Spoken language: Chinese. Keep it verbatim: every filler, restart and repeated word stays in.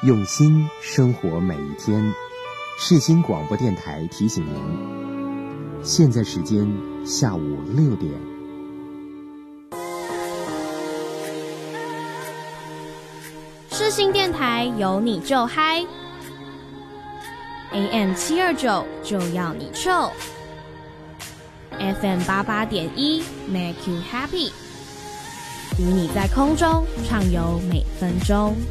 用心生活每一天。世新广播电台提醒您，现在时间下午六点。 世新电台有你就嗨 ，A M 七二九就要你臭 ，F M 八八点一 Make you happy， 与你在空中畅游每分钟。